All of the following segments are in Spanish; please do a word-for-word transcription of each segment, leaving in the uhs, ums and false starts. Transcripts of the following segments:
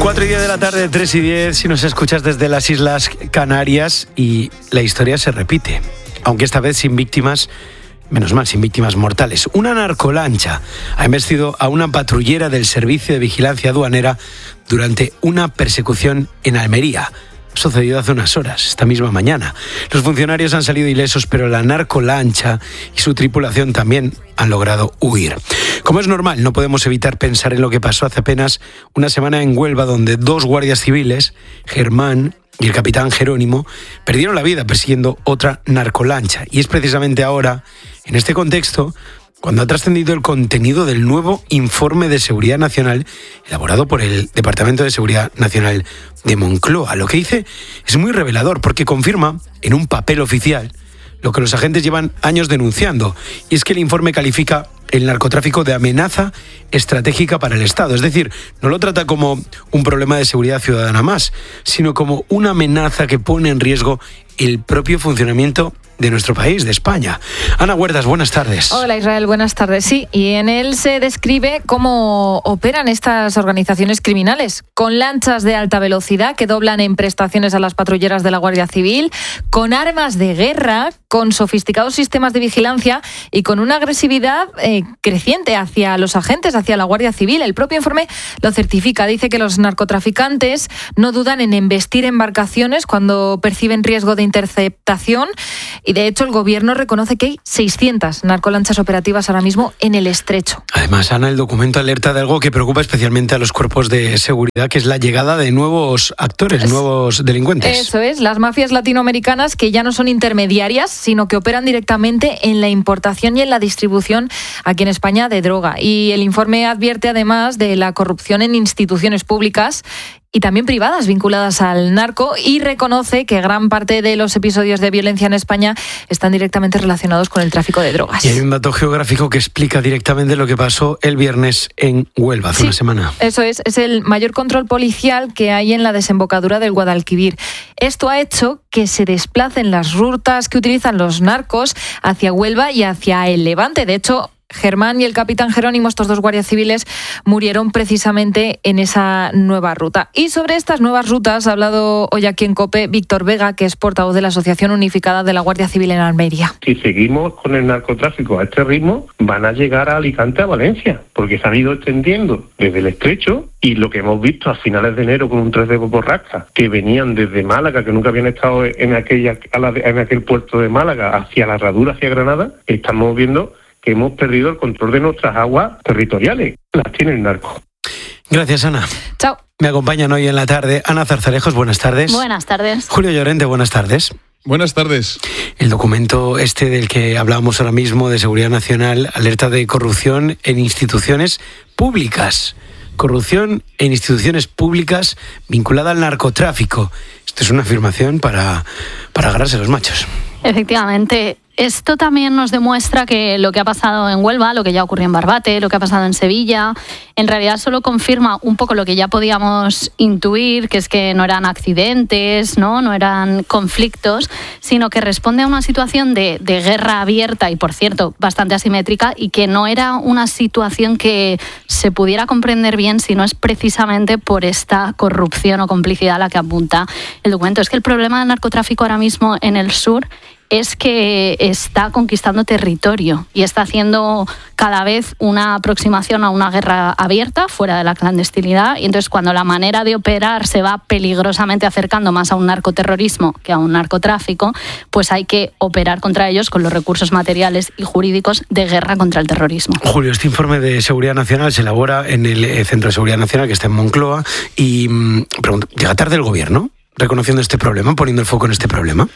cuatro y diez de la tarde, tres y diez, si nos escuchas desde las Islas Canarias, y la historia se repite, aunque esta vez sin víctimas, menos mal, sin víctimas mortales. Una narcolancha ha embestido a una patrullera del Servicio de Vigilancia Aduanera durante una persecución en Almería. Sucedido hace unas horas, esta misma mañana. Los funcionarios han salido ilesos, pero la narcolancha y su tripulación también han logrado huir. Como es normal, no podemos evitar pensar en lo que pasó hace apenas una semana en Huelva, donde dos guardias civiles, Germán y el capitán Jerónimo, perdieron la vida persiguiendo otra narcolancha. Y es precisamente ahora, en este contexto, cuando ha trascendido el contenido del nuevo informe de seguridad nacional elaborado por el Departamento de Seguridad Nacional de Moncloa. Lo que dice es muy revelador, porque confirma en un papel oficial lo que los agentes llevan años denunciando, y es que el informe califica el narcotráfico de amenaza estratégica para el Estado. Es decir, no lo trata como un problema de seguridad ciudadana más, sino como una amenaza que pone en riesgo el propio funcionamiento de nuestro país, de España. Ana Huertas, buenas tardes. Hola Israel, buenas tardes. Sí, y en él se describe cómo operan estas organizaciones criminales, con lanchas de alta velocidad que doblan en prestaciones a las patrulleras de la Guardia Civil, con armas de guerra, con sofisticados sistemas de vigilancia y con una agresividad eh, creciente hacia los agentes, hacia la Guardia Civil. El propio informe lo certifica. Dice que los narcotraficantes no dudan en embestir embarcaciones cuando perciben riesgo de interceptación. Y de hecho el gobierno reconoce que hay seiscientas narcolanchas operativas ahora mismo en el estrecho. Además, Ana, el documento alerta de algo que preocupa especialmente a los cuerpos de seguridad, que es la llegada de nuevos actores, es, nuevos delincuentes. Eso es, las mafias latinoamericanas que ya no son intermediarias, sino que operan directamente en la importación y en la distribución aquí en España de droga. Y el informe advierte además de la corrupción en instituciones públicas y también privadas vinculadas al narco, y reconoce que gran parte de los episodios de violencia en España están directamente relacionados con el tráfico de drogas. Y hay un dato geográfico que explica directamente lo que pasó el viernes en Huelva, hace sí, una semana. Eso es, es el mayor control policial que hay en la desembocadura del Guadalquivir. Esto ha hecho que se desplacen las rutas que utilizan los narcos hacia Huelva y hacia el Levante. De hecho, Germán y el capitán Jerónimo, estos dos guardias civiles, murieron precisamente en esa nueva ruta. Y sobre estas nuevas rutas ha hablado hoy aquí en COPE Víctor Vega, que es portavoz de la Asociación Unificada de la Guardia Civil en Almería. Si seguimos con el narcotráfico a este ritmo, van a llegar a Alicante, a Valencia, porque se han ido extendiendo desde el estrecho, y lo que hemos visto a finales de enero con un tres de borrasca, que venían desde Málaga, que nunca habían estado en, aquella, en aquel puerto de Málaga, hacia la Herradura, hacia Granada, estamos viendo que hemos perdido el control de nuestras aguas territoriales. Las tiene el narco. Gracias, Ana. Chao. Me acompañan hoy en la tarde Ana Zarzalejos, buenas tardes. Buenas tardes. Julio Llorente, buenas tardes. Buenas tardes. El documento este del que hablábamos ahora mismo, de Seguridad Nacional, alerta de corrupción en instituciones públicas. Corrupción en instituciones públicas vinculada al narcotráfico. Esto es una afirmación para, para agarrarse los machos. Efectivamente. Esto también nos demuestra que lo que ha pasado en Huelva, lo que ya ocurrió en Barbate, lo que ha pasado en Sevilla, en realidad solo confirma un poco lo que ya podíamos intuir, que es que no eran accidentes, no, no eran conflictos, sino que responde a una situación de, de guerra abierta y, por cierto, bastante asimétrica, y que no era una situación que se pudiera comprender bien si no es precisamente por esta corrupción o complicidad a la que apunta el documento. Es que el problema del narcotráfico ahora mismo en el sur es que está conquistando territorio y está haciendo cada vez una aproximación a una guerra abierta, fuera de la clandestinidad, y entonces cuando la manera de operar se va peligrosamente acercando más a un narcoterrorismo que a un narcotráfico, pues hay que operar contra ellos con los recursos materiales y jurídicos de guerra contra el terrorismo. Julio, este informe de Seguridad Nacional se elabora en el Centro de Seguridad Nacional, que está en Moncloa, y pregunto, ¿llega tarde el gobierno reconociendo este problema, poniendo el foco en este problema?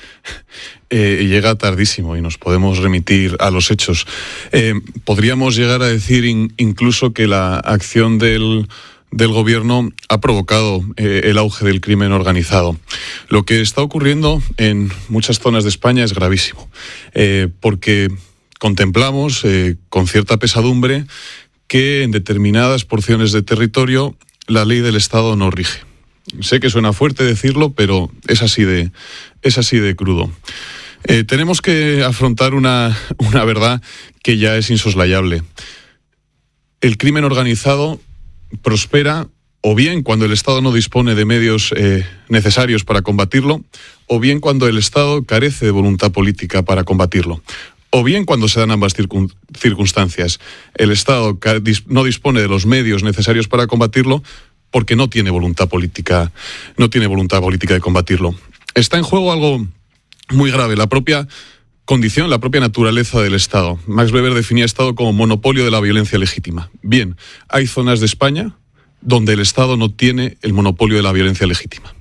Eh, llega tardísimo y nos podemos remitir a los hechos. Eh, podríamos llegar a decir in, incluso que la acción del, del gobierno ha provocado eh, el auge del crimen organizado. Lo que está ocurriendo en muchas zonas de España es gravísimo, eh, porque contemplamos eh, con cierta pesadumbre que en determinadas porciones de territorio la ley del Estado no rige. Sé que suena fuerte decirlo, pero es así de, es así de crudo. Eh, tenemos que afrontar una, una verdad que ya es insoslayable. El crimen organizado prospera o bien cuando el Estado no dispone de medios eh, necesarios para combatirlo, o bien cuando el Estado carece de voluntad política para combatirlo. O bien cuando se dan ambas circun- circunstancias. El Estado ca- dis- no dispone de los medios necesarios para combatirlo porque no tiene voluntad política, no tiene voluntad política de combatirlo. Está en juego algo muy grave, la propia condición, la propia naturaleza del Estado. Max Weber definía Estado como monopolio de la violencia legítima. Bien, hay zonas de España donde el Estado no tiene el monopolio de la violencia legítima.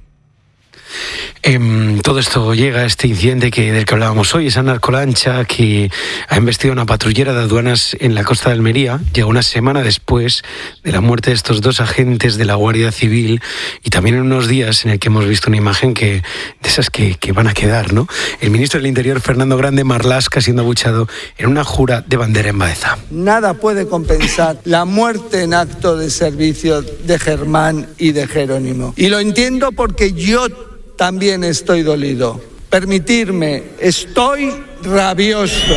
Eh, todo esto llega a este incidente que, del que hablábamos hoy, esa narcolancha que ha embestido a una patrullera de aduanas en la costa de Almería. Llega una semana después de la muerte de estos dos agentes de la Guardia Civil y también en unos días en el que hemos visto una imagen que de esas que, que van a quedar, ¿no? El ministro del Interior, Fernando Grande Marlaska, siendo abucheado en una jura de bandera en Baeza. Nada puede compensar la muerte en acto de servicio de Germán y de Jerónimo. Y lo entiendo porque yo también estoy dolido. Permitirme, estoy rabioso.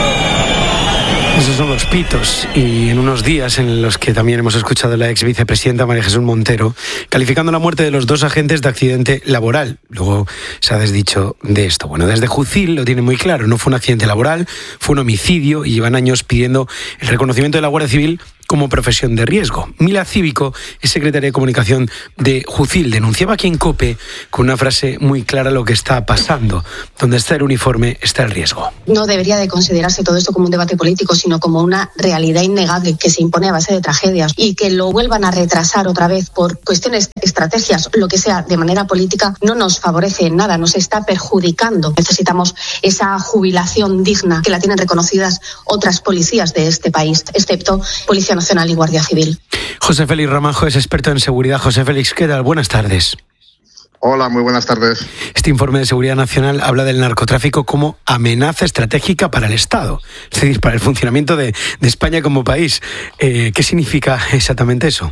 Esos son los pitos, y en unos días en los que también hemos escuchado a la ex vicepresidenta María Jesús Montero calificando la muerte de los dos agentes de accidente laboral. Luego se ha desdicho de esto. Bueno, desde Jucil lo tiene muy claro, no fue un accidente laboral, fue un homicidio y llevan años pidiendo el reconocimiento de la Guardia Civil como profesión de riesgo. Mila Cívico es secretaria de comunicación de Jucil. Denunciaba aquí en COPE con una frase muy clara lo que está pasando. Donde está el uniforme está el riesgo. No debería de considerarse todo esto como un debate político, sino como una realidad innegable que se impone a base de tragedias, y que lo vuelvan a retrasar otra vez por cuestiones, estrategias, lo que sea, de manera política, no nos favorece en nada, nos está perjudicando. Necesitamos esa jubilación digna que la tienen reconocidas otras policías de este país, excepto Policía Nacional y Guardia Civil. José Félix Ramajo es experto en seguridad. José Félix, ¿qué tal? Buenas tardes. Hola, muy buenas tardes. Este informe de Seguridad Nacional habla del narcotráfico como amenaza estratégica para el Estado, es decir, para el funcionamiento de, de España como país. Eh, ¿Qué significa exactamente eso?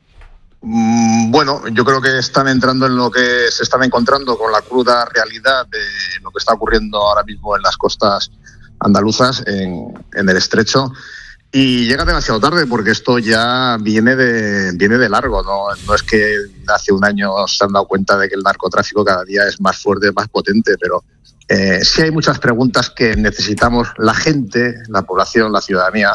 Bueno, yo creo que están entrando en lo que se están encontrando con la cruda realidad de lo que está ocurriendo ahora mismo en las costas andaluzas, en, en el Estrecho. Y llega demasiado tarde porque esto ya viene de viene de largo, ¿no? No es que hace un año se han dado cuenta de que el narcotráfico cada día es más fuerte, más potente, pero eh, sí hay muchas preguntas que necesitamos la gente, la población, la ciudadanía.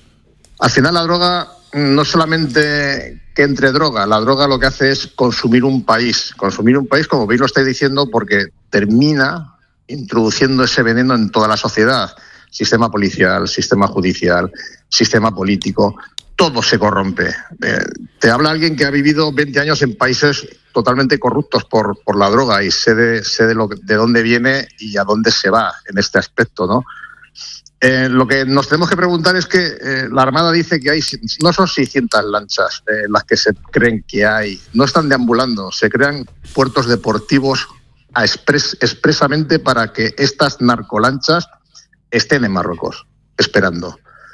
Al final la droga no solamente que entre droga, la droga lo que hace es consumir un país, consumir un país, como bien lo estáis diciendo, porque termina introduciendo ese veneno en toda la sociedad. Sistema policial, sistema judicial, sistema político, todo se corrompe. Eh, te habla alguien que ha vivido veinte años en países totalmente corruptos por, por la droga y sé, de, sé de, lo, de dónde viene y a dónde se va en este aspecto, ¿no? Eh, lo que nos tenemos que preguntar es que eh, la Armada dice que hay, no son seiscientas lanchas eh, las que se creen que hay, no están deambulando, se crean puertos deportivos a expres, expresamente para que estas narcolanchas estén en Marruecos, esperando.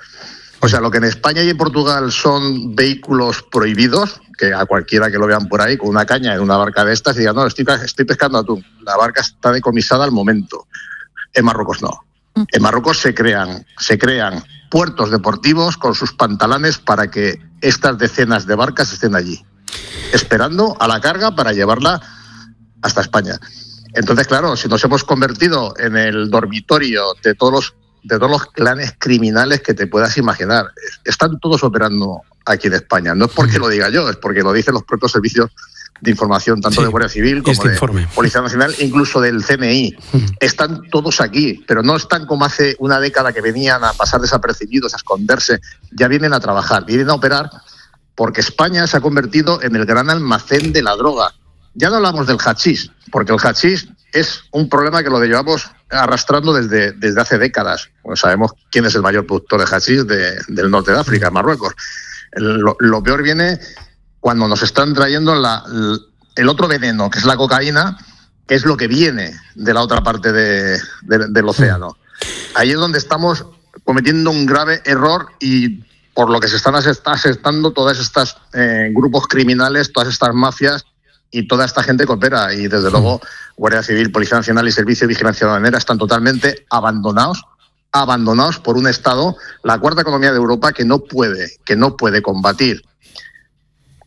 O sea, lo que en España y en Portugal son vehículos prohibidos, que a cualquiera que lo vean por ahí con una caña en una barca de estas y digan, no, estoy, estoy pescando atún. La barca está decomisada al momento. En Marruecos no. En Marruecos se crean, se crean puertos deportivos con sus pantalanes para que estas decenas de barcas estén allí, esperando a la carga para llevarla hasta España. Entonces, claro, si nos hemos convertido en el dormitorio de todos los de todos los clanes criminales que te puedas imaginar, están todos operando aquí en España. No es porque lo diga yo, es porque lo dicen los propios servicios de información, tanto sí, de Guardia Civil como este de informe. Policía Nacional, incluso del C N I. Mm. Están todos aquí, pero no están como hace una década que venían a pasar desapercibidos, a esconderse. Ya vienen a trabajar, vienen a operar, porque España se ha convertido en el gran almacén de la droga. Ya no hablamos del hachís, porque el hachís es un problema que lo llevamos arrastrando desde, desde hace décadas. Bueno, sabemos quién es el mayor productor de hachís de, del norte de África, Marruecos. Lo, lo peor viene cuando nos están trayendo la, el otro veneno, que es la cocaína, que es lo que viene de la otra parte de, de, del océano. Ahí es donde estamos cometiendo un grave error y por lo que se están asestando todas estas eh, grupos criminales, todas estas mafias y toda esta gente que opera. Y desde luego Guardia Civil, Policía Nacional y Servicio de Vigilancia Aduanera están totalmente abandonados, abandonados por un Estado, la cuarta economía de Europa, que no puede, que no puede combatir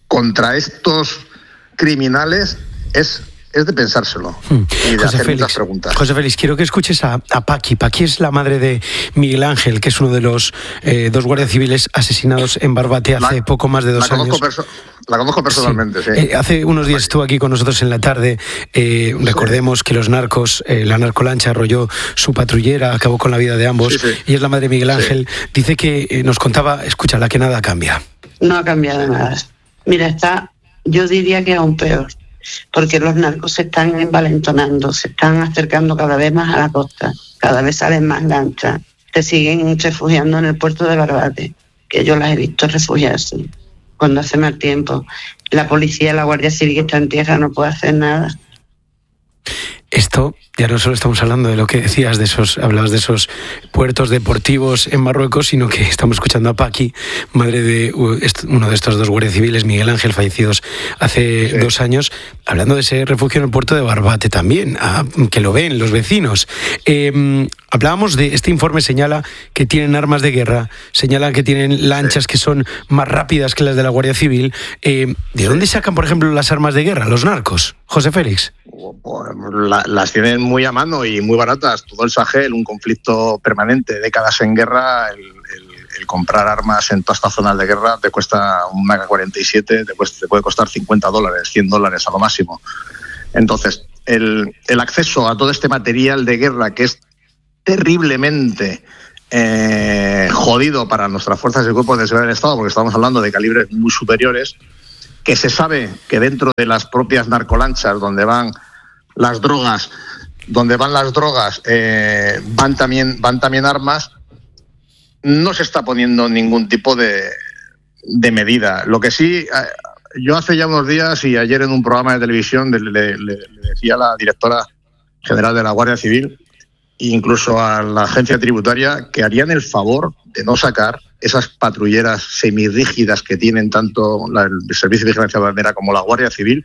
contra estos criminales es, es de pensárselo hmm. y de José hacer Félix, muchas preguntas. José Félix, quiero que escuches a, a Paqui. Paqui es la madre de Miguel Ángel, que es uno de los eh, dos guardias civiles asesinados en Barbate hace la, poco más de dos la años. Perso- la conozco personalmente, sí. sí. Eh, hace unos días estuvo aquí con nosotros en la tarde. Eh, sí. Recordemos que los narcos, eh, la narcolancha arrolló su patrullera, acabó con la vida de ambos. Sí, sí. Y es la madre de Miguel Ángel. Sí. Dice que eh, nos contaba, escúchala, que nada cambia. No ha cambiado nada. Mira, está, yo diría que aún peor, porque los narcos se están envalentonando, se están acercando cada vez más a la costa, cada vez salen más lanchas, se siguen refugiando en el puerto de Barbate, que yo las he visto refugiarse cuando hace mal tiempo. La policía, la Guardia Civil que está en tierra no puede hacer nada. Esto, ya no solo estamos hablando de lo que decías, de esos, hablabas de esos puertos deportivos en Marruecos, sino que estamos escuchando a Paqui, madre de uno de estos dos guardias civiles, Miguel Ángel, fallecidos hace sí. dos años, hablando de ese refugio en el puerto de Barbate también, a, que lo ven los vecinos. Eh, hablábamos de, este informe señala que tienen armas de guerra, señala que tienen lanchas que son más rápidas que las de la Guardia Civil. Eh, ¿De dónde sacan, por ejemplo, las armas de guerra, los narcos? José Félix. La, las tienen muy a mano y muy baratas. Todo el Sahel, un conflicto permanente, décadas en guerra. El, el, el comprar armas en todas estas zonas de guerra te cuesta un A K cuarenta y siete, te, cuesta, te puede costar cincuenta dólares, cien dólares a lo máximo. Entonces, el, el acceso a todo este material de guerra que es terriblemente eh, jodido para nuestras fuerzas y cuerpos de seguridad del Estado, porque estamos hablando de calibres muy superiores, que se sabe que dentro de las propias narcolanchas donde van las drogas, donde van las drogas, eh, van también van también armas, no se está poniendo ningún tipo de, de medida. Lo que sí, yo hace ya unos días y ayer en un programa de televisión le, le, le decía a la directora general de la Guardia Civil e incluso a la agencia tributaria que harían el favor de no sacar esas patrulleras semirrígidas que tienen tanto la, el Servicio de Vigilancia Aduanera como la Guardia Civil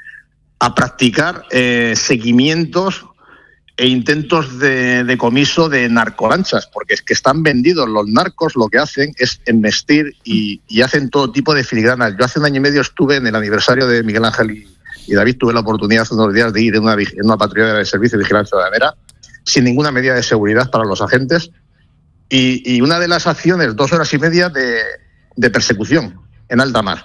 a practicar eh, seguimientos e intentos de decomiso de narcolanchas, porque es que están vendidos. Los narcos lo que hacen es embestir y, y hacen todo tipo de filigranas. Yo hace un año y medio estuve en el aniversario de Miguel Ángel y, y David, tuve la oportunidad hace unos días de ir en una, en una patrulla del Servicio de Vigilancia Aduanera sin ninguna medida de seguridad para los agentes. Y, y una de las acciones, dos horas y media de, de persecución en alta mar.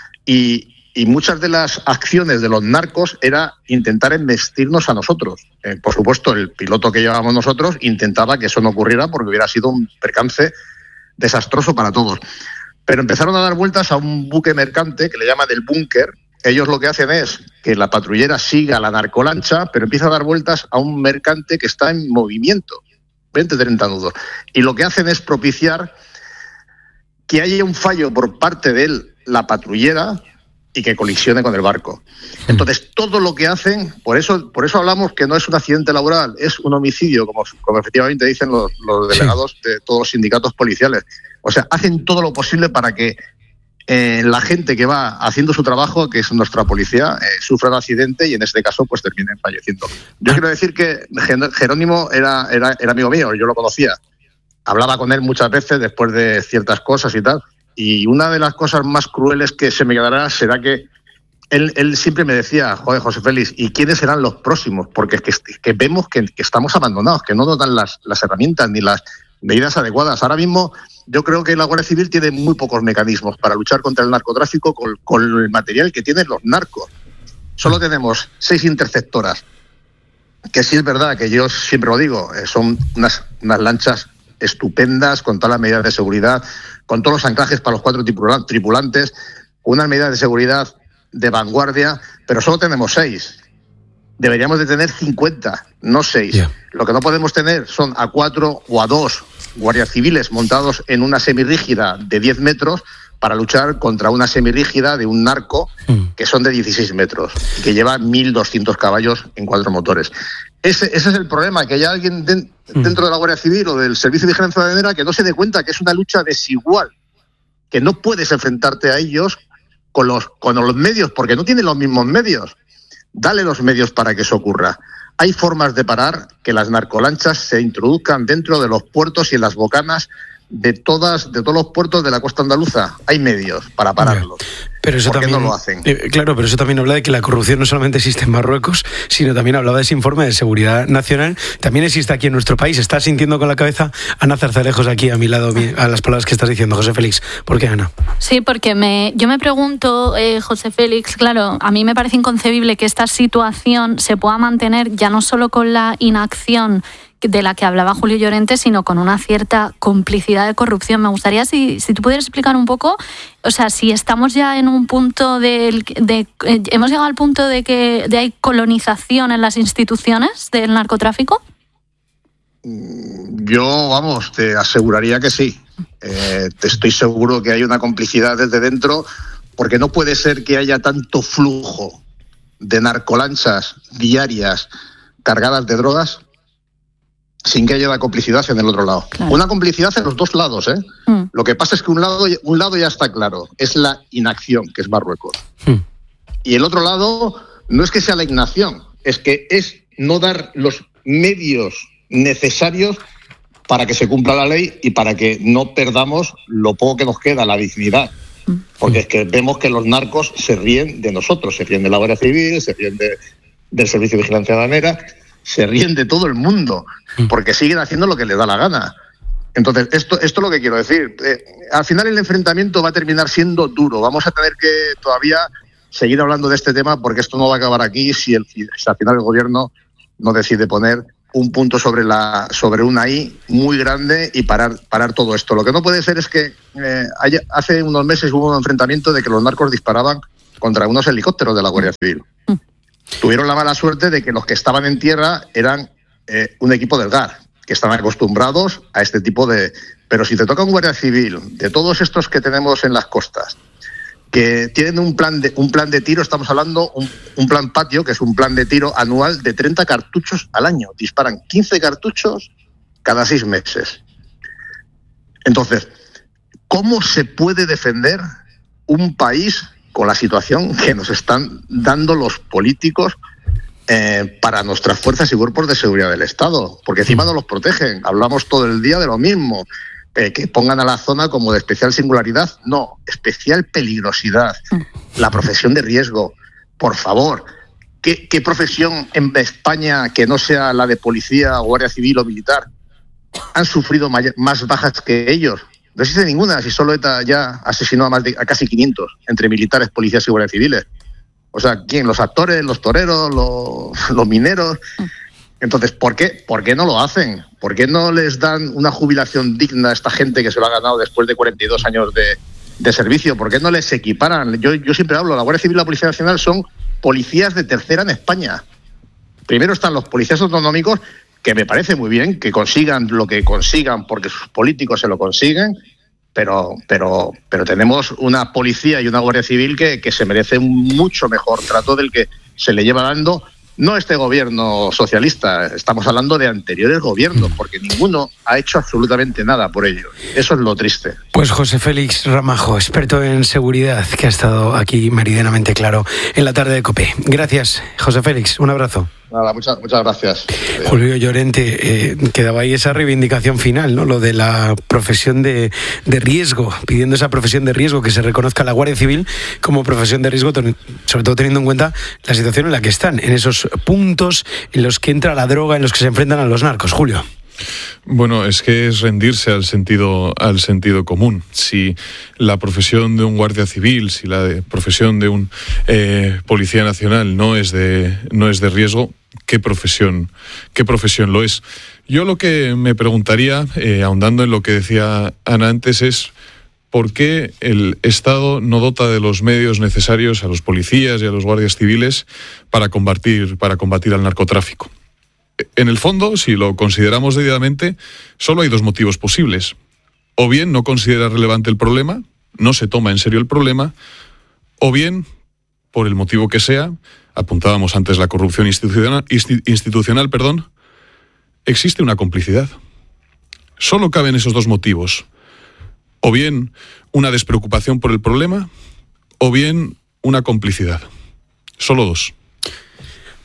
Y, y muchas de las acciones de los narcos era intentar embestirnos a nosotros. Eh, por supuesto, el piloto que llevábamos nosotros intentaba que eso no ocurriera porque hubiera sido un percance desastroso para todos. Pero empezaron a dar vueltas a un buque mercante que le llaman el búnker. Ellos lo que hacen es que la patrullera siga la narcolancha, pero empieza a dar vueltas a un mercante que está en movimiento. veinte, treinta nudos. Y lo que hacen es propiciar que haya un fallo por parte de él, la patrullera, y que colisione con el barco. Entonces, todo lo que hacen, por eso por eso hablamos que no es un accidente laboral, es un homicidio, como, como efectivamente dicen los, los delegados de todos los sindicatos policiales. O sea, hacen todo lo posible para que eh, la gente que va haciendo su trabajo, que es nuestra policía, eh, sufra un accidente y en este caso pues terminen falleciendo. Yo quiero decir que Jerónimo era, era, era amigo mío, yo lo conocía. Hablaba con él muchas veces después de ciertas cosas y tal. Y una de las cosas más crueles que se me quedará será que él, él siempre me decía, joder, José Félix, ¿y quiénes serán los próximos? Porque es que, que vemos que, que estamos abandonados, que no nos dan las, las herramientas ni las medidas adecuadas. Ahora mismo yo creo que la Guardia Civil tiene muy pocos mecanismos para luchar contra el narcotráfico con, con el material que tienen los narcos. Solo tenemos seis interceptoras, que sí es verdad que yo siempre lo digo, son unas, unas lanchas estupendas, con todas las medidas de seguridad, con todos los anclajes para los cuatro tripulantes, con unas medidas de seguridad de vanguardia, pero solo tenemos seis. Deberíamos de tener cincuenta, no seis. Yeah. Lo que no podemos tener son a cuatro o a dos guardias civiles montados en una semirrígida de diez metros para luchar contra una semirrígida de un narco mm. que son de dieciséis metros y que lleva mil doscientos caballos en cuatro motores. Ese, ese es el problema, que haya alguien de, dentro de la Guardia Civil o del Servicio de Vigilancia Aduanera que no se dé cuenta que es una lucha desigual, que no puedes enfrentarte a ellos con los, con los medios, porque no tienen los mismos medios. Dale los medios para que eso ocurra. Hay formas de parar que las narcolanchas se introduzcan dentro de los puertos y en las bocanas de todas, de todos los puertos de la costa andaluza. Hay medios para pararlos. Pero eso ¿Por qué también, no lo hacen? Eh, claro, pero eso también habla de que la corrupción no solamente existe en Marruecos, sino también hablaba de ese informe de seguridad nacional. También existe aquí en nuestro país. Está sintiendo con la cabeza Ana Zarzalejos aquí a mi lado a las palabras que estás diciendo, José Félix. ¿Por qué, Ana? Sí, porque me, yo me pregunto, eh, José Félix, claro, a mí me parece inconcebible que esta situación se pueda mantener ya no solo con la inacción de la que hablaba Julio Llorente, sino con una cierta complicidad de corrupción. Me gustaría si, si tú pudieras explicar un poco, o sea, si estamos ya en un punto de, de eh, hemos llegado al punto de que de hay colonización en las instituciones del narcotráfico. Yo, vamos, te aseguraría que sí. Eh, te estoy seguro que hay una complicidad desde dentro, porque no puede ser que haya tanto flujo de narcolanchas diarias cargadas de drogas sin que haya una complicidad en el otro lado. Claro. Una complicidad en los dos lados, ¿eh? Mm. Lo que pasa es que un lado, un lado ya está claro, es la inacción, que es Marruecos. Mm. Y el otro lado no es que sea la inacción, es que es no dar los medios necesarios para que se cumpla la ley y para que no perdamos lo poco que nos queda, la dignidad. Porque es que vemos que los narcos se ríen de nosotros, se ríen de la Guardia Civil, se ríen de, del Servicio de Vigilancia Aduanera, se ríen de todo el mundo, porque siguen haciendo lo que les da la gana. Entonces, esto, esto es lo que quiero decir. Eh, al final el enfrentamiento va a terminar siendo duro. Vamos a tener que todavía seguir hablando de este tema, porque esto no va a acabar aquí si, el, si al final el gobierno no decide poner un punto sobre la sobre una I muy grande y parar parar todo esto. Lo que no puede ser es que eh, haya, hace unos meses hubo un enfrentamiento de que los narcos disparaban contra unos helicópteros de la Guardia Civil. Mm. Tuvieron la mala suerte de que los que estaban en tierra eran eh, un equipo del G A R, que están acostumbrados a este tipo de... Pero si te toca un Guardia Civil, de todos estos que tenemos en las costas, que tienen un plan de un plan de tiro, estamos hablando un, un plan patio, que es un plan de tiro anual de treinta cartuchos al año. Disparan quince cartuchos cada seis meses. Entonces, ¿cómo se puede defender un país con la situación que nos están dando los políticos eh, para nuestras fuerzas y cuerpos de seguridad del Estado? Porque encima no los protegen. Hablamos todo el día de lo mismo. Eh, que pongan a la zona como de especial singularidad. No, especial peligrosidad. La profesión de riesgo. Por favor, ¿qué, qué profesión en España que no sea la de policía, guardia civil o militar han sufrido may- más bajas que ellos? No existe ninguna, si solo ETA ya asesinó a, más de, a casi quinientos entre militares, policías y guardias civiles. O sea, ¿quién? Los actores, los toreros, los, los mineros. Entonces, ¿por qué? ¿Por qué no lo hacen? ¿Por qué no les dan una jubilación digna a esta gente que se lo ha ganado después de cuarenta y dos años de, de servicio? ¿Por qué no les equiparan? Yo, yo siempre hablo, la Guardia Civil y la Policía Nacional son policías de tercera en España. Primero están los policías autonómicos, que me parece muy bien que consigan lo que consigan porque sus políticos se lo consiguen, pero pero pero tenemos una policía y una Guardia Civil que, que se merece un mucho mejor trato del que se le lleva dando. No este gobierno socialista, estamos hablando de anteriores gobiernos, porque ninguno ha hecho absolutamente nada por ello. Eso es lo triste. Pues José Félix Ramajo, experto en seguridad, que ha estado aquí meridianamente claro en la tarde de COPE. Gracias, José Félix, un abrazo. Nada, muchas, muchas gracias. Julio Llorente, eh, quedaba ahí esa reivindicación final, ¿no? Lo de la profesión de, de riesgo, pidiendo esa profesión de riesgo, que se reconozca a la Guardia Civil como profesión de riesgo, sobre todo teniendo en cuenta la situación en la que están, en esos puntos en los que entra la droga, en los que se enfrentan a los narcos. Julio. Bueno, es que es rendirse al sentido al sentido común. Si la profesión de un guardia civil, si la de, profesión de un eh, policía nacional no es de no es de riesgo, ¿qué profesión qué profesión lo es? Yo lo que me preguntaría, eh, ahondando en lo que decía Ana antes, es ¿por qué el Estado no dota de los medios necesarios a los policías y a los guardias civiles para combatir para combatir al narcotráfico? En el fondo, si lo consideramos debidamente, solo hay dos motivos posibles. O bien no considera relevante el problema, no se toma en serio el problema, o bien, por el motivo que sea, apuntábamos antes la corrupción institucional, institucional, perdón, existe una complicidad. Solo caben esos dos motivos. O bien una despreocupación por el problema, o bien una complicidad. Solo dos.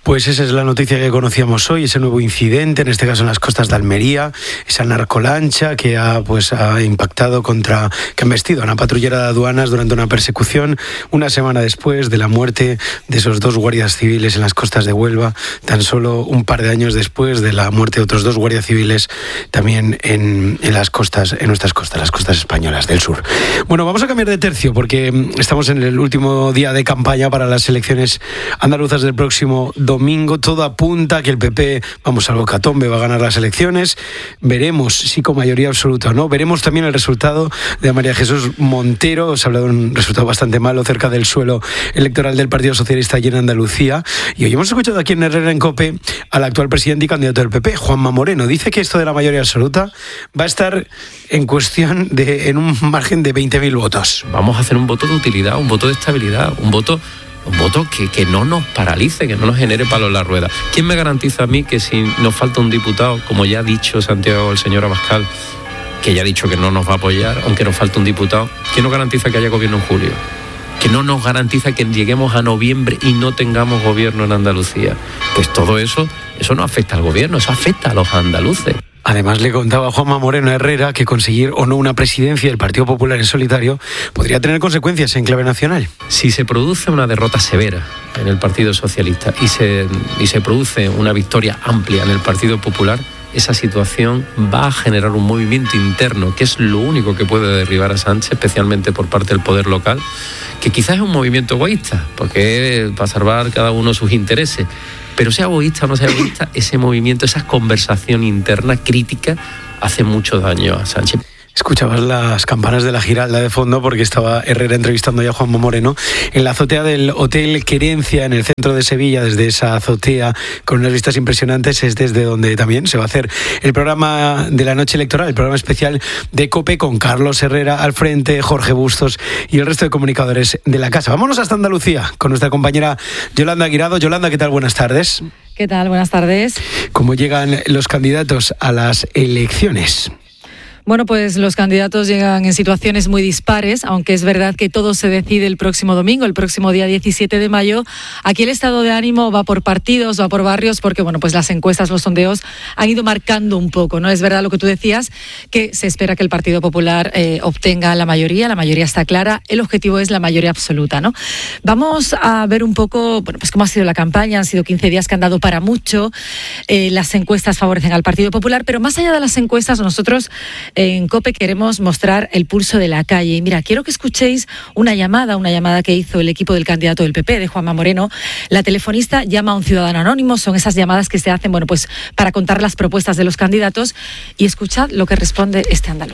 Pues esa es la noticia que conocíamos hoy, ese nuevo incidente, en este caso en las costas de Almería, esa narcolancha que ha, pues, ha impactado contra, que ha embestido a una patrullera de aduanas durante una persecución, una semana después de la muerte de esos dos guardias civiles en las costas de Huelva, tan solo un par de años después de la muerte de otros dos guardias civiles también en, en las costas, en nuestras costas, las costas españolas del sur. Bueno, vamos a cambiar de tercio porque estamos en el último día de campaña para las elecciones andaluzas del próximo domingo. Todo apunta a que el P P, vamos al bocatombe, va a ganar las elecciones. Veremos si con mayoría absoluta o no. Veremos también el resultado de María Jesús Montero. Os ha hablado de un resultado bastante malo cerca del suelo electoral del Partido Socialista allí en Andalucía. Y hoy hemos escuchado aquí en Herrera en COPE al actual presidente y candidato del P P, Juanma Moreno. Dice que esto de la mayoría absoluta va a estar en cuestión de, en un margen de veinte mil votos. Vamos a hacer un voto de utilidad, un voto de estabilidad, un voto... Un voto que, que no nos paralice, que no nos genere palos en la rueda. ¿Quién me garantiza a mí que si nos falta un diputado, como ya ha dicho Santiago, el señor Abascal, que ya ha dicho que no nos va a apoyar, aunque nos falte un diputado, ¿quién nos garantiza que haya gobierno en julio? ¿Que no nos garantiza que lleguemos a noviembre y no tengamos gobierno en Andalucía? Pues todo eso, eso no afecta al gobierno, eso afecta a los andaluces. Además, le contaba a Juanma Moreno Herrera que conseguir o no una presidencia del Partido Popular en solitario podría tener consecuencias en clave nacional. Si se produce una derrota severa en el Partido Socialista y se, y se produce una victoria amplia en el Partido Popular, esa situación va a generar un movimiento interno, que es lo único que puede derribar a Sánchez, especialmente por parte del poder local, que quizás es un movimiento egoísta, porque es para salvar cada uno sus intereses. Pero sea egoísta o no sea egoísta, ese movimiento, esa conversación interna crítica hace mucho daño a Sánchez. Escuchabas las campanas de la Giralda de fondo porque estaba Herrera entrevistando ya a Juanma Moreno en la azotea del Hotel Querencia en el centro de Sevilla. Desde esa azotea con unas vistas impresionantes es desde donde también se va a hacer el programa de la noche electoral, el programa especial de COPE con Carlos Herrera al frente, Jorge Bustos y el resto de comunicadores de la casa. Vámonos hasta Andalucía con nuestra compañera Yolanda Guirado. Yolanda, ¿qué tal? Buenas tardes. ¿Qué tal? Buenas tardes. ¿Cómo llegan los candidatos a las elecciones? Bueno, pues los candidatos llegan en situaciones muy dispares, aunque es verdad que todo se decide el próximo domingo, el próximo día diecisiete de mayo. Aquí el estado de ánimo va por partidos, va por barrios, porque bueno, pues las encuestas, los sondeos han ido marcando un poco, ¿no? Es verdad lo que tú decías, que se espera que el Partido Popular eh, obtenga la mayoría, la mayoría está clara, el objetivo es la mayoría absoluta, ¿no? Vamos a ver un poco, bueno, pues cómo ha sido la campaña. Han sido quince días que han dado para mucho, eh, las encuestas favorecen al Partido Popular, pero más allá de las encuestas, nosotros en COPE queremos mostrar el pulso de la calle. Y mira, quiero que escuchéis una llamada, una llamada que hizo el equipo del candidato del P P, de Juanma Moreno. La telefonista llama a un ciudadano anónimo, son esas llamadas que se hacen, bueno, pues para contar las propuestas de los candidatos, y escuchad lo que responde este andaluz.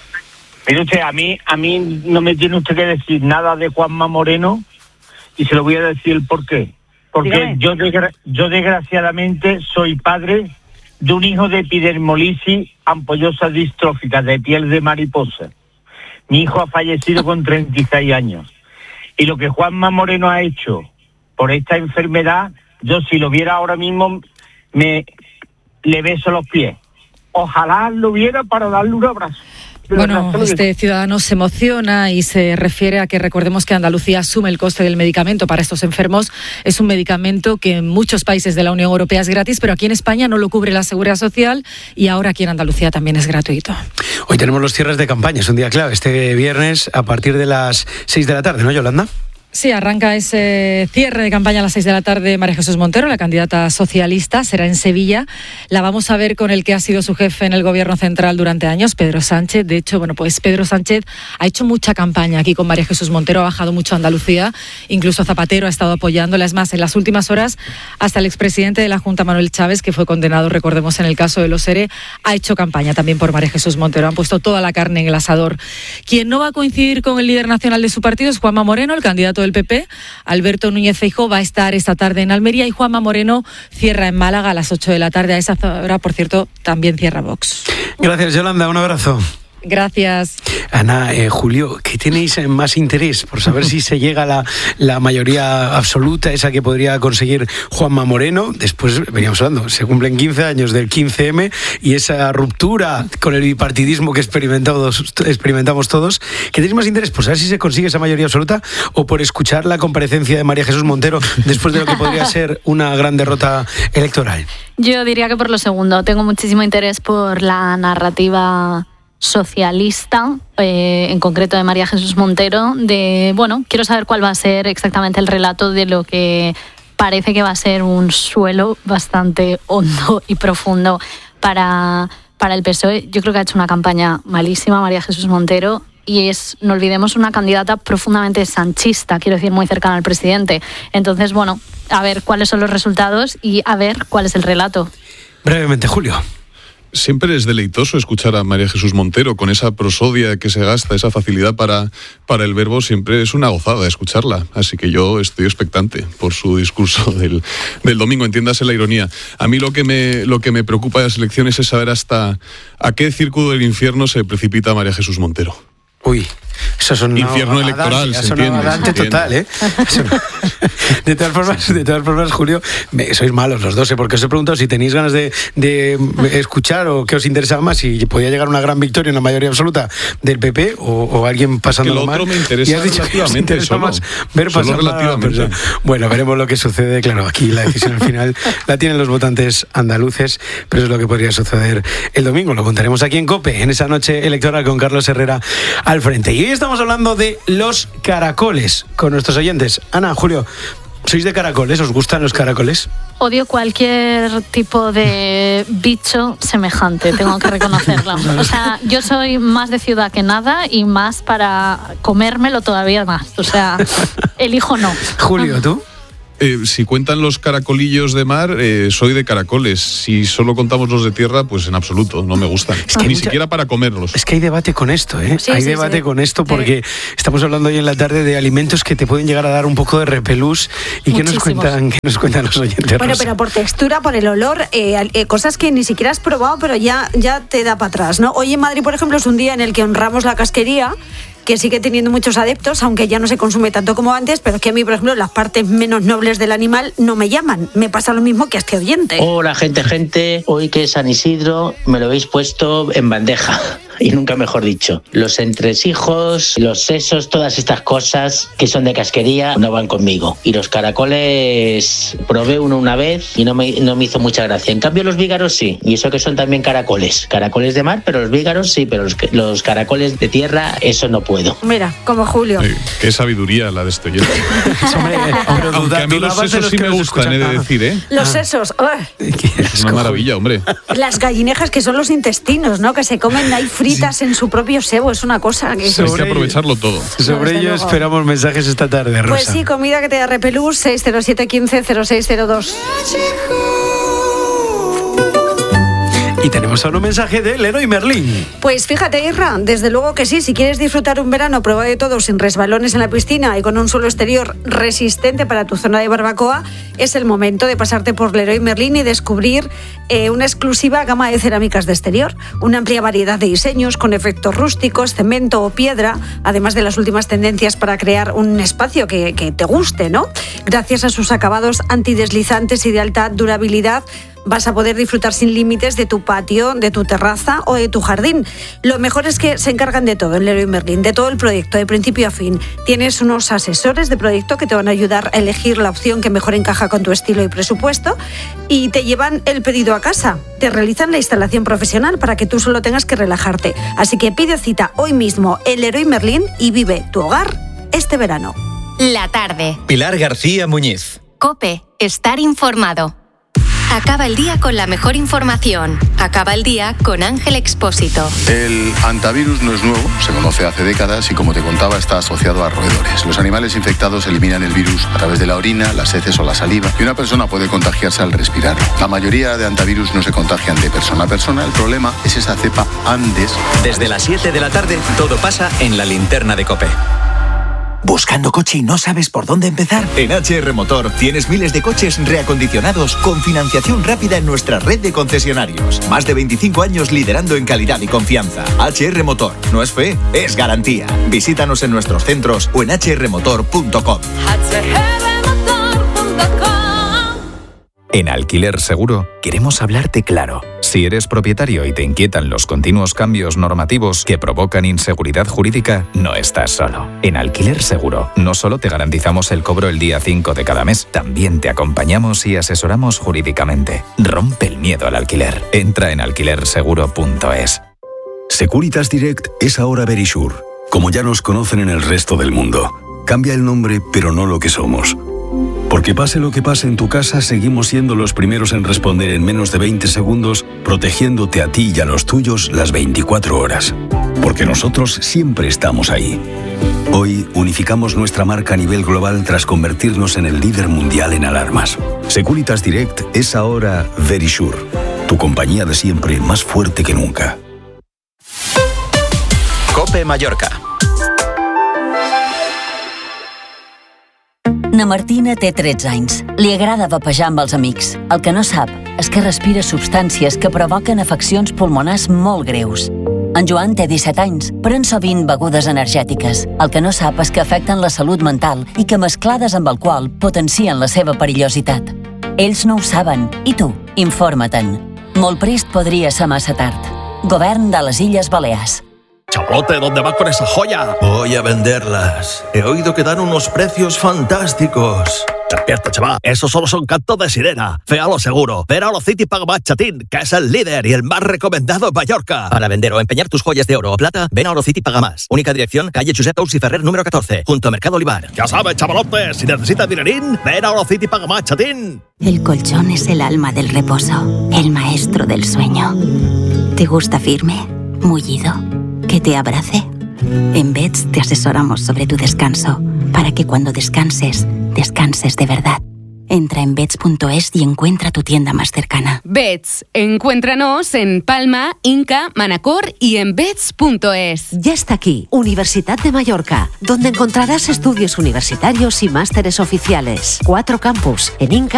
Mire usted, a mí, a mí no me tiene usted que decir nada de Juanma Moreno, y se lo voy a decir el por qué. Porque yo, desgra- yo desgraciadamente soy padre de un hijo de epidermolisis ampollosa distrófica de piel de mariposa. Mi hijo ha fallecido con treinta y seis años. Y lo que Juanma Moreno ha hecho por esta enfermedad, yo si lo viera ahora mismo, me le beso los pies. Ojalá lo viera para darle un abrazo. Bueno, este ciudadano se emociona y se refiere a que recordemos que Andalucía asume el coste del medicamento para estos enfermos. Es un medicamento que en muchos países de la Unión Europea es gratis, pero aquí en España no lo cubre la Seguridad Social y ahora aquí en Andalucía también es gratuito. Hoy tenemos los cierres de campaña, es un día clave, este viernes a partir de las seis de la tarde, ¿no, Yolanda? Sí, arranca ese cierre de campaña a las seis de la tarde. María Jesús Montero, la candidata socialista, será en Sevilla. La vamos a ver con el que ha sido su jefe en el gobierno central durante años, Pedro Sánchez. De hecho, bueno, pues Pedro Sánchez ha hecho mucha campaña aquí con María Jesús Montero, ha bajado mucho a Andalucía, incluso Zapatero ha estado apoyándola. Es más, en las últimas horas, hasta el expresidente de la Junta, Manuel Chávez, que fue condenado, recordemos, en el caso de los ERE, ha hecho campaña también por María Jesús Montero. Han puesto toda la carne en el asador. Quien no va a coincidir con el líder nacional de su partido es Juanma Moreno, el candidato del P P. Alberto Núñez Feijóo va a estar esta tarde en Almería y Juanma Moreno cierra en Málaga a las ocho de la tarde. A esa hora, por cierto, también cierra Vox. Gracias, Yolanda. Un abrazo. Gracias. Ana, eh, Julio, ¿qué tenéis más interés por saber si se llega a la, la mayoría absoluta, esa que podría conseguir Juanma Moreno? Después, veníamos hablando, se cumplen quince años del quince eme y esa ruptura con el bipartidismo que experimentamos, experimentamos todos. ¿Qué tenéis más interés por saber si se consigue esa mayoría absoluta o por escuchar la comparecencia de María Jesús Montero después de lo que podría ser una gran derrota electoral? Yo diría que por lo segundo. Tengo muchísimo interés por la narrativa socialista, eh, en concreto de María Jesús Montero, de, bueno, quiero saber cuál va a ser exactamente el relato de lo que parece que va a ser un suelo bastante hondo y profundo para, para el P S O E. Yo creo que ha hecho una campaña malísima María Jesús Montero y es, no olvidemos, una candidata profundamente sanchista, quiero decir, muy cercana al presidente. Entonces, bueno, a ver cuáles son los resultados y a ver cuál es el relato. Brevemente, Julio. Siempre es deleitoso escuchar a María Jesús Montero con esa prosodia que se gasta, esa facilidad para, para el verbo, siempre es una gozada escucharla. Así que yo estoy expectante por su discurso del, del domingo, entiéndase la ironía. A mí lo que, me, lo que me preocupa de las elecciones es saber hasta a qué círculo del infierno se precipita María Jesús Montero. Uy, eso es un infierno electoral, se entiende. Total, ¿eh? De todas formas, de todas formas, Julio, me, sois malos los dos, ¿eh? Porque os he preguntado si tenéis ganas de, de escuchar o qué os interesaba más, si podía llegar una gran victoria en la mayoría absoluta del P P o, o alguien pasándolo mal. Lo otro me interesa, y has dicho relativamente que solo, más ver solo pasar relativamente. Bueno, veremos lo que sucede. Claro, aquí la decisión al final la tienen los votantes andaluces, pero es lo que podría suceder el domingo. Lo contaremos aquí en COPE, en esa noche electoral con Carlos Herrera al frente. Y hoy estamos hablando de los caracoles con nuestros oyentes. Ana, Julio, ¿sois de caracoles? ¿Os gustan los caracoles? Odio cualquier tipo de bicho semejante, tengo que reconocerlo. O sea, yo soy más de ciudad que nada y más para comérmelo todavía más. O sea, elijo no. Julio, ¿tú? Eh, si cuentan los caracolillos de mar, eh, soy de caracoles. Si solo contamos los de tierra, pues en absoluto, no me gustan. Es que Ni mucha... siquiera para comerlos. Es que hay debate con esto, ¿eh? Sí, hay sí, debate sí. con esto porque sí. Estamos hablando hoy en la tarde de alimentos que te pueden llegar a dar un poco de repelús. ¿Y qué nos cuentan, qué nos cuentan los oyentes? Bueno, Rosa? pero por textura, por el olor, eh, eh, cosas que ni siquiera has probado, pero ya, ya te da para atrás, ¿no? Hoy en Madrid, por ejemplo, es un día en el que honramos la casquería, que sigue teniendo muchos adeptos, aunque ya no se consume tanto como antes, pero es que a mí, por ejemplo, las partes menos nobles del animal no me llaman. Me pasa lo mismo que a este oyente. Hola, gente, gente. Hoy que es San Isidro, me lo habéis puesto en bandeja. Y nunca mejor dicho. Los entresijos, los sesos, todas estas cosas que son de casquería no van conmigo. Y los caracoles probé uno una vez y no me, no me hizo mucha gracia. En cambio los vígaros sí. Y eso que son también caracoles. Caracoles de mar, pero los vígaros sí. Pero los, los caracoles de tierra, eso no puedo. Mira, como Julio. Sí, qué sabiduría la de este oyente. Aunque duda, a mí los sesos sí me gustan, he de decir, ¿eh? Los sesos. Oh. Es una maravilla, hombre. Las gallinejas, que son los intestinos, ¿no? Que se comen ahí fritas sí. en su propio sebo. Es una cosa que... Sobre Hay que aprovecharlo todo. Sobre ello luego. Esperamos mensajes esta tarde, Rosa. Pues sí, comida que te da repelús, seis cero siete, quince, cero seis cero dos. Y tenemos ahora un mensaje de Leroy Merlin. Pues fíjate, Irra, desde luego que sí. Si quieres disfrutar un verano prueba de todo sin resbalones en la piscina y con un suelo exterior resistente para tu zona de barbacoa, es el momento de pasarte por Leroy Merlin y descubrir eh, una exclusiva gama de cerámicas de exterior. Una amplia variedad de diseños con efectos rústicos, cemento o piedra, además de las últimas tendencias para crear un espacio que, que te guste, ¿no? Gracias a sus acabados antideslizantes y de alta durabilidad, vas a poder disfrutar sin límites de tu patio, de tu terraza o de tu jardín. Lo mejor es que se encargan de todo en Leroy Merlin, de todo el proyecto, de principio a fin. Tienes unos asesores de proyecto que te van a ayudar a elegir la opción que mejor encaja con tu estilo y presupuesto y te llevan el pedido a casa. Te realizan la instalación profesional para que tú solo tengas que relajarte. Así que pide cita hoy mismo en Leroy Merlin y vive tu hogar este verano. La tarde. Pilar García Muñiz. COPE. Estar informado. Acaba el día con la mejor información. Acaba el día con Ángel Expósito. El hantavirus no es nuevo, se conoce hace décadas y, como te contaba, está asociado a roedores. Los animales infectados eliminan el virus a través de la orina, las heces o la saliva y una persona puede contagiarse al respirar. La mayoría de hantavirus no se contagian de persona a persona. El problema es esa cepa Andes. Desde las siete de la tarde todo pasa en la linterna de COPE. ¿Buscando coche y no sabes por dónde empezar? En H R Motor tienes miles de coches reacondicionados con financiación rápida en nuestra red de concesionarios. Más de veinticinco años liderando en calidad y confianza. H R Motor. No es fe, es garantía. Visítanos en nuestros centros o en h r motor punto com. En Alquiler Seguro queremos hablarte claro. Si eres propietario y te inquietan los continuos cambios normativos que provocan inseguridad jurídica, no estás solo. En Alquiler Seguro no solo te garantizamos el cobro el día cinco de cada mes, también te acompañamos y asesoramos jurídicamente. Rompe el miedo al alquiler. Entra en alquiler seguro punto es. Securitas Direct es ahora Verisure, como ya nos conocen en el resto del mundo. Cambia el nombre, pero no lo que somos. Porque pase lo que pase en tu casa, seguimos siendo los primeros en responder en menos de veinte segundos, protegiéndote a ti y a los tuyos las veinticuatro horas. Porque nosotros siempre estamos ahí. Hoy unificamos nuestra marca a nivel global tras convertirnos en el líder mundial en alarmas. Securitas Direct es ahora Verisure, tu compañía de siempre más fuerte que nunca. COPE Mallorca. Na Martina té tretze anys. Li agrada vapejar amb els amics. El que no sap és que respira substàncies que provoquen afeccions pulmonars molt greus. En Joan té disset anys, pren sovint begudes energètiques. El que no sap és que afecten la salut mental i que mesclades amb alcohol potencien la seva perillositat. Ells no ho saben. I tu? Informa-te'n. Molt prest podria ser massa tard. Govern de les Illes Balears. Chavalote, ¿dónde vas con esa joya? Voy a venderlas. He oído que dan unos precios fantásticos. Despierta, chaval. Esos solo son cantos de sirena. Féalo seguro. Ven a Orocity y paga más chatín, que es el líder y el más recomendado en Mallorca. Para vender o empeñar tus joyas de oro o plata, ven a Orocity y paga más. Única dirección, calle Josep Tous y Ferrer número catorce, junto a Mercado Olivar. Ya sabes, chavalote, si necesitas dinerín, ven a Orocity y paga más chatín. El colchón es el alma del reposo, el maestro del sueño. ¿Te gusta firme? ¿Mullido? ¿Que te abrace? En Beds te asesoramos sobre tu descanso, para que cuando descanses, descanses de verdad. Entra en beds punto es y encuentra tu tienda más cercana. Beds, encuéntranos en Palma, Inca, Manacor y en beds punto es. Ya está aquí, Universidad de Mallorca, donde encontrarás estudios universitarios y másteres oficiales. Cuatro campus, en Inca,